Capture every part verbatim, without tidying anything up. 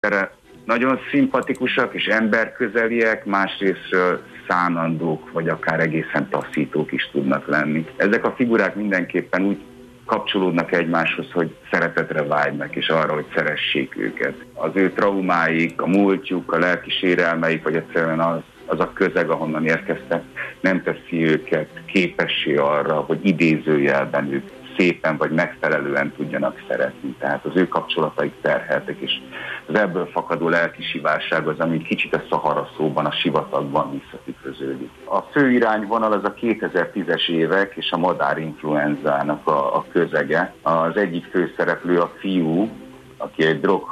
Erre nagyon szimpatikusak és emberközeliek, másrészt szánandók, vagy akár egészen taszítók is tudnak lenni. Ezek a figurák mindenképpen úgy kapcsolódnak egymáshoz, hogy szeretetre vágynak, és arra, hogy szeressék őket. Az ő traumáik, a múltjuk, a lelki sérelmeik, vagy egyszerűen az, az a közeg, ahonnan érkeztek, nem teszi őket képessé arra, hogy idézőjelben ők szépen vagy megfelelően tudjanak szeretni. Tehát az ő kapcsolataik terheltek, és az ebből fakadó lelki sivárság az, ami kicsit a Szahara szóban, a sivatagban visszatükröződik. A fő irányvonal az a kétezer-tízes évek és a madárinfluenzának a, a közege. Az egyik főszereplő a fiú, aki egy drog,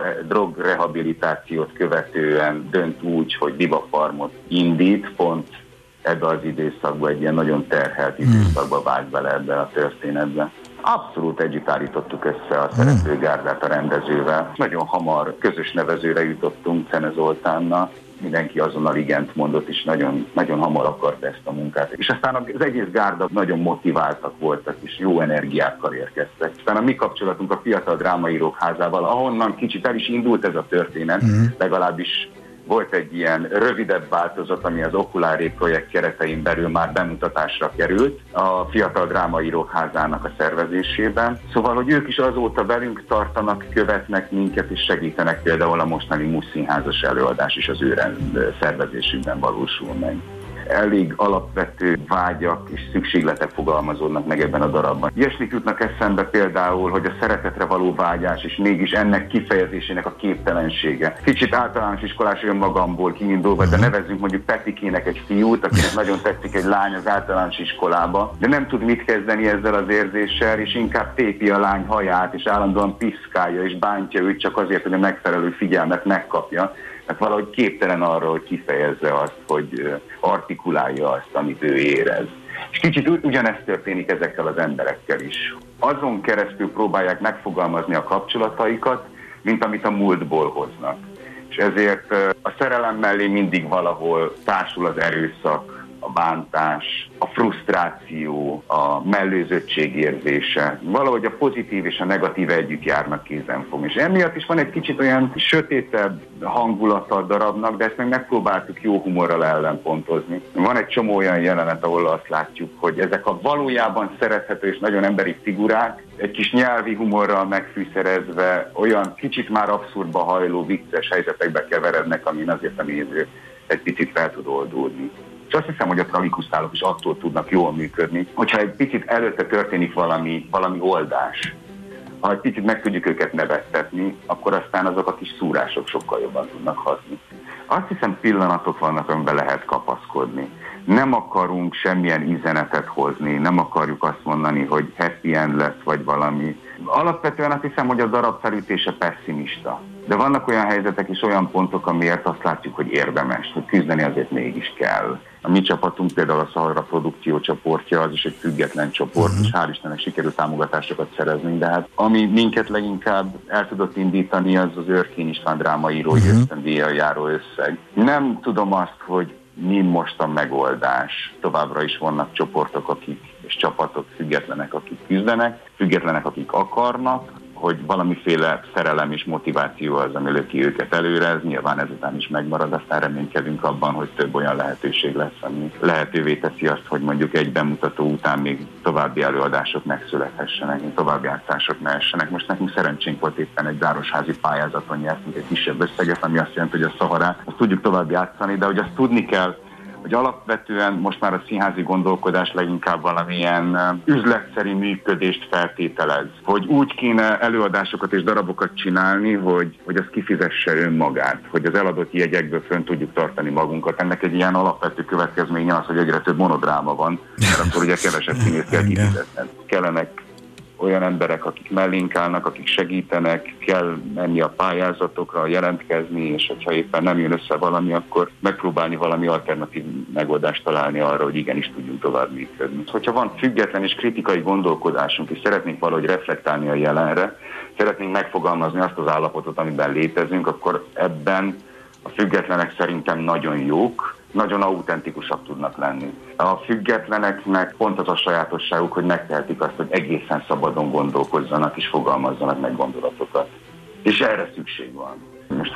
drogrehabilitációt követően dönt úgy, hogy divafarmot indít, pont ebbe az időszakban, egy ilyen nagyon terhelt időszakba vág bele ebbe a történetbe. Abszolút együtt állítottuk össze a szereplőgárdát a rendezővel. Nagyon hamar közös nevezőre jutottunk Szene Zoltánnal. Mindenki azonnal igent mondott, és nagyon, nagyon hamar akarta ezt a munkát. És aztán az egész gárda nagyon motiváltak voltak, és jó energiákkal érkeztek. Aztán a mi kapcsolatunk a Fiatal Drámaírók Házával, ahonnan kicsit el is indult ez a történet, mm. legalábbis volt egy ilyen rövidebb változat, ami az Okuláré projekt keretein belül már bemutatásra került a Fiatal Drámaírók Házának a szervezésében. Szóval, hogy ők is azóta velünk tartanak, követnek minket és segítenek, például a mostani Muszínházas előadás is az ő szervezésükben valósul meg. Elég alapvető vágyak és szükségletek fogalmazódnak meg ebben a darabban. Ilyesmik jutnak eszembe például, hogy a szeretetre való vágyás, és mégis ennek kifejezésének a képtelensége. Kicsit általános iskolás önmagamból kiindulva, de nevezzünk mondjuk Petikének egy fiút, akinek nagyon tetszik egy lány az általános iskolába, de nem tud mit kezdeni ezzel az érzéssel, és inkább tépi a lány haját, és állandóan piszkálja, és bántja őt csak azért, hogy a megfelelő figyelmet megkapja. Mert valahogy képtelen arra, hogy kifejezze azt, hogy artikulálja azt, amit ő érez. És kicsit ugyanezt történik ezekkel az emberekkel is. Azon keresztül próbálják megfogalmazni a kapcsolataikat, mint amit a múltból hoznak. És ezért a szerelem mellé mindig valahol társul az erőszak, a bántás, a frusztráció, a mellőzöttség érzése. Valahogy a pozitív és a negatív együtt járnak kézenfogni. És emiatt is van egy kicsit olyan sötétebb hangulata a darabnak, de ezt meg megpróbáltuk jó humorral ellenpontozni. Van egy csomó olyan jelenet, ahol azt látjuk, hogy ezek a valójában szerethető és nagyon emberi figurák, egy kis nyelvi humorral megfűszerezve olyan kicsit már abszurdba hajló vicces helyzetekbe keverednek, amin azért a néző egy picit fel tud oldódni. És azt hiszem, hogy a tragikusztálok is attól tudnak jól működni, hogyha egy picit előtte történik valami, valami oldás, ha egy picit meg tudjuk őket nevettetni, akkor aztán azok a kis szúrások sokkal jobban tudnak hatni. Azt hiszem, pillanatok vannak, amiben lehet kapaszkodni. Nem akarunk semmilyen üzenetet hozni, nem akarjuk azt mondani, hogy happy end lesz, vagy valami. Alapvetően azt hiszem, hogy a darab felütése pessimista. De vannak olyan helyzetek és olyan pontok, amiért azt látjuk, hogy érdemes, hogy küzdeni azért mégis kell. A mi csapatunk, például a Szahara produkció csoportja, az is egy független csoport, uh-huh. és hál' Istennek sikerült támogatásokat szerezni, de hát ami minket leginkább el tudott indítani, az az Örkény István drámaírói uh-huh. ösztöndíjjal járó összeg. Nem tudom azt, hogy mi most a megoldás. Továbbra is vannak csoportok, akik, és csapatok függetlenek, akik küzdenek, függetlenek, akik akarnak, hogy valamiféle szerelem és motiváció az, ami löki őket előre, ez nyilván ezután is megmarad, aztán reménykedünk abban, hogy több olyan lehetőség lesz, ami lehetővé teszi azt, hogy mondjuk egy bemutató után még további előadások megszülethessenek, további játszások mehessenek. Most nekünk szerencsénk volt, éppen egy zárosházi pályázaton nyertünk egy kisebb összeget, ami azt jelenti, hogy a Szaharát azt tudjuk tovább játszani, de hogy azt tudni kell, hogy alapvetően most már a színházi gondolkodás leginkább valamilyen üzletszerű működést feltételez. Hogy úgy kéne előadásokat és darabokat csinálni, hogy, hogy az kifizesse önmagát, hogy az eladott jegyekből fönn tudjuk tartani magunkat. Ennek egy ilyen alapvető következménye az, hogy egyre több monodráma van, mert akkor ugye kevesebb színészt kell kifizetni. Kellenek olyan emberek, akik mellénk állnak, akik segítenek, kell menni a pályázatokra, jelentkezni, és hogyha éppen nem jön össze valami, akkor megpróbálni valami alternatív megoldást találni arra, hogy igenis tudjunk tovább működni. Hogyha van független és kritikai gondolkodásunk, és szeretnénk valahogy reflektálni a jelenre, szeretnénk megfogalmazni azt az állapotot, amiben létezünk, akkor ebben a függetlenek szerintem nagyon jók, nagyon autentikusak tudnak lenni. A függetleneknek pont az a sajátosságuk, hogy megtehetik azt, hogy egészen szabadon gondolkozzanak és fogalmazzanak meg gondolatokat. És erre szükség van.